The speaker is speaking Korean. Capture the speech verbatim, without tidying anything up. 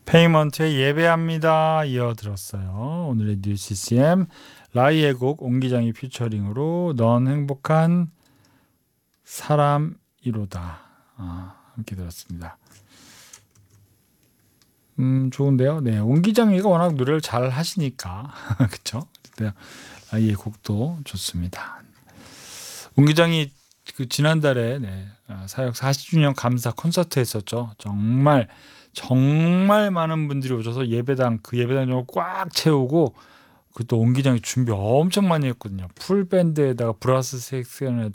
페이먼트의 예배합니다 이어 들었어요. 오늘의 뉴 씨씨엠 라이의 곡 옹기장이 피처링으로 넌 행복한 사람이로다 아, 함께 들었습니다. 음 좋은데요. 네, 옹기장이가 워낙 노래를 잘 하시니까 그렇죠. 라이의 곡도 좋습니다. 옹기장이 그 지난달에 네, 사역 사십 주년 감사 콘서트 했었죠. 정말 정말 많은 분들이 오셔서 예배당 그 예배당을 꽉 채우고 그 또 옹기장이 준비 엄청 많이 했거든요. 풀 밴드에다가 브라스 섹션에다가